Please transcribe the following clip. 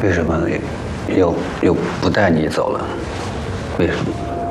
为什么又不带你走了？为什么？